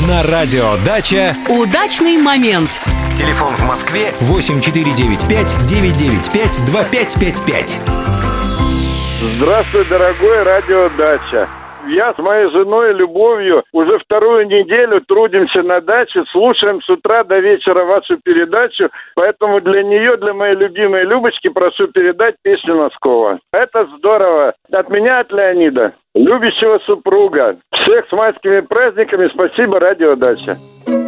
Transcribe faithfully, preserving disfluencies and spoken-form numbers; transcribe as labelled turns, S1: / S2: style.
S1: На радио «Дача»
S2: удачный момент.
S1: Телефон в Москве восемь четыре девять пять девять девять пять два пять пять пять.
S3: Здравствуй, дорогой радио «Дача». Я с моей женой Любовью уже вторую неделю трудимся на даче, слушаем с утра до вечера вашу передачу, поэтому для нее, для моей любимой Любочки, прошу передать песню Носкова. Это здорово. От меня, от Леонида, любящего супруга. Всех с майскими праздниками. Спасибо, радио «Дача».